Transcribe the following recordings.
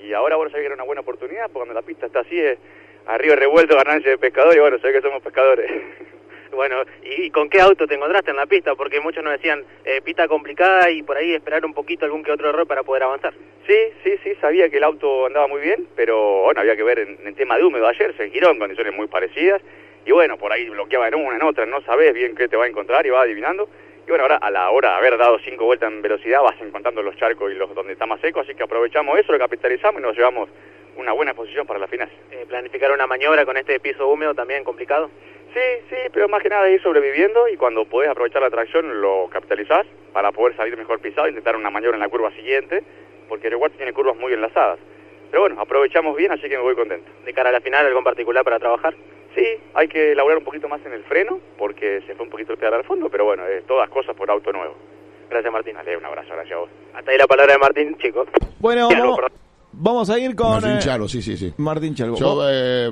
Y ahora, bueno, sabés que era una buena oportunidad, porque cuando la pista está así, arriba revuelto, ganancia de pescador, y bueno, sabés que somos pescadores. Bueno, ¿y con qué auto te encontraste en la pista? Porque muchos nos decían, pista complicada y por ahí esperar un poquito algún que otro error para poder avanzar. Sí, sabía que el auto andaba muy bien, pero bueno, había que ver en el tema de húmedo ayer, se giró en condiciones muy parecidas, y bueno, por ahí bloqueaba en una, en otra, no sabés bien qué te va a encontrar y vas adivinando. Y bueno, ahora a la hora de haber dado 5 vueltas en velocidad vas encontrando los charcos y los donde está más seco, así que aprovechamos eso, lo capitalizamos y nos llevamos una buena posición para la final. ¿Planificar una maniobra con este piso húmedo también complicado? Sí, pero más que nada ir sobreviviendo y cuando podés aprovechar la tracción lo capitalizás para poder salir mejor pisado e intentar una maniobra en la curva siguiente, porque el Aeroguard tiene curvas muy enlazadas. Pero bueno, aprovechamos bien, así que me voy contento. ¿De cara a la final algo en particular para trabajar? Sí, hay que elaborar un poquito más en el freno, porque se fue un poquito el pedal al fondo, pero bueno, todas cosas por auto nuevo. Gracias, Martín. Dale, un abrazo, gracias a vos. Hasta ahí la palabra de Martín, chicos. Bueno, vamos a ir con... Martín Chalvo, sí. Martín Chalvo. Yo,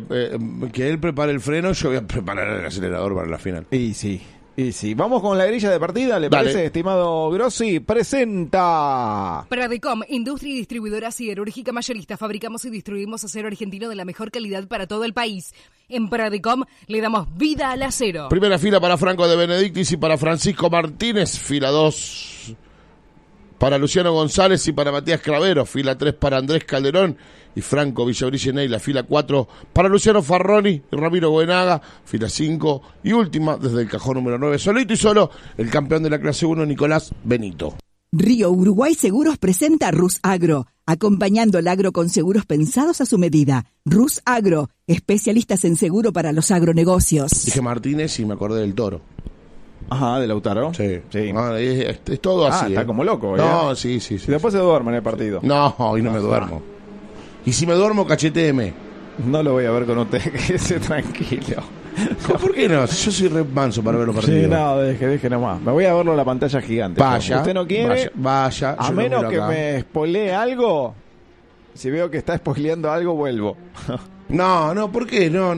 que él prepare el freno, yo voy a preparar el acelerador para la final. Y sí. Vamos con la grilla de partida, ¿le parece, estimado Grossi? Presenta. Pradecom, industria y distribuidora siderúrgica mayorista. Fabricamos y distribuimos acero argentino de la mejor calidad para todo el país. En Pradecom le damos vida al acero. Primera fila para Franco de Benedictis y para Francisco Martínez. Fila 2 para Luciano González y para Matías Cravero. Fila 3 para Andrés Calderón y Franco Villabrilla Neila. Fila 4 para Luciano Farroni y Ramiro Goenaga. Fila 5 y última desde el cajón número 9, solito y solo, el campeón de la clase 1, Nicolás Benito. Río Uruguay Seguros presenta Rus Agro, acompañando el agro con seguros pensados a su medida. Rus Agro, especialistas en seguro para los agronegocios. Dije Martínez y me acordé del Toro. Ajá, ¿de Lautaro? Sí. Es todo así. Está como loco. No, sí. Y después se duerme en el partido. No, hoy no me duermo. Y si me duermo, cachetéeme. No lo voy a ver con usted, quédese tranquilo. ¿Por qué no? Yo soy re manso para ver los partidos. Sí, no, deje nomás. Me voy a verlo en la pantalla gigante. Vaya. ¿Usted no quiere? Vaya. A menos que me spoilee algo. Si veo que está spoileando algo, vuelvo. No, ¿por qué? No.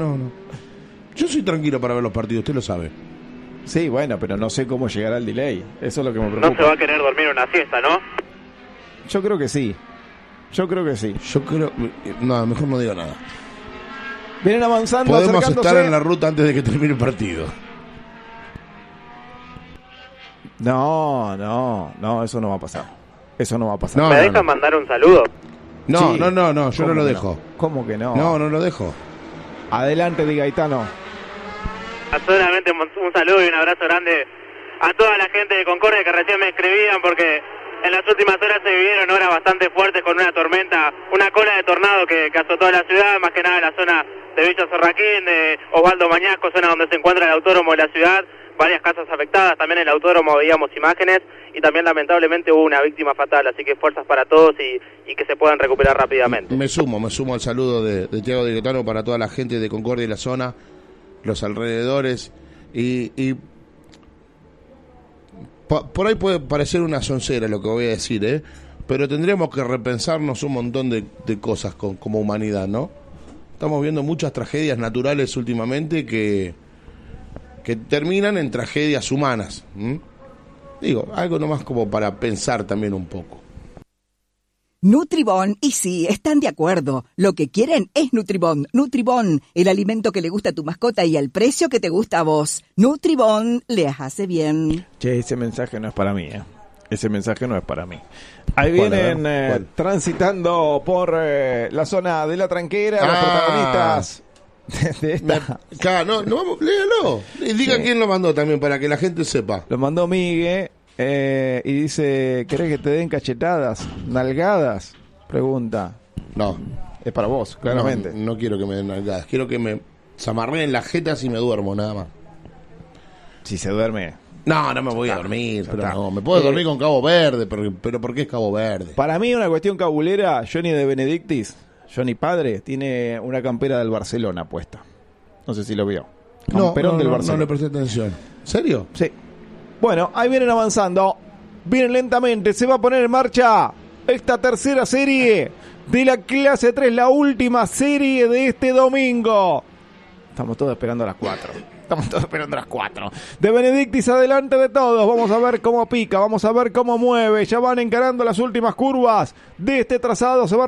Yo soy tranquilo para ver los partidos, usted lo sabe. Sí, bueno, pero no sé cómo llegará el delay. Eso es lo que me preocupa. No se va a querer dormir una siesta, ¿no? Yo creo que sí. No, mejor no digo nada. Vienen avanzando, podemos estar en la ruta antes de que termine el partido. No, eso no va a pasar. ¿Me dejan mandar un saludo? No, yo no lo dejo. ¿Cómo que no? No lo dejo. Adelante, Di Gaetano. Solamente un saludo y un abrazo grande a toda la gente de Concordia que recién me escribían, porque en las últimas horas se vivieron horas bastante fuertes con una tormenta, una cola de tornado que azotó la ciudad, más que nada en la zona de Villa Sorraquín, de Osvaldo Mañasco, zona donde se encuentra el autódromo de la ciudad, varias casas afectadas, también en el autódromo veíamos imágenes y también lamentablemente hubo una víctima fatal, así que fuerzas para todos y que se puedan recuperar rápidamente. Me sumo al saludo de Thiago Di Gaetano para toda la gente de Concordia y la zona, los alrededores y por ahí puede parecer una soncera lo que voy a decir, pero tendríamos que repensarnos un montón de cosas como humanidad, ¿no? Estamos viendo muchas tragedias naturales últimamente que terminan en tragedias humanas. Digo, algo nomás como para pensar también un poco. Nutribón, y sí, están de acuerdo. Lo que quieren es Nutribón. Nutribón, el alimento que le gusta a tu mascota y al precio que te gusta a vos. Nutribón les hace bien. Che, ese mensaje no es para mí, Ese mensaje no es para mí. Ahí vienen transitando por la zona de la tranquera los protagonistas de esta. Claro, no vamos, léalo. Y diga quién lo mandó también para que la gente sepa. Lo mandó Migue. Y dice, ¿querés que te den cachetadas? ¿Nalgadas? Pregunta. No. Es para vos, claramente. No quiero que me den nalgadas. Quiero que me zamarreen las jetas y me duermo, nada más. Si se duerme. No me voy a dormir. Pero no, me puedo dormir con Cabo Verde. Pero ¿por qué es Cabo Verde? Para mí, una cuestión cabulera. Johnny de Benedictis, Johnny padre, tiene una campera del Barcelona puesta. No sé si lo vio. Camperón del Barcelona. No le presté atención. ¿Serio? Sí. Bueno, ahí vienen avanzando, vienen lentamente, se va a poner en marcha esta tercera serie de la clase 3, la última serie de este domingo. Estamos todos esperando a las 4. De Benedictis adelante de todos, vamos a ver cómo pica, vamos a ver cómo mueve, ya van encarando las últimas curvas de este trazado, se va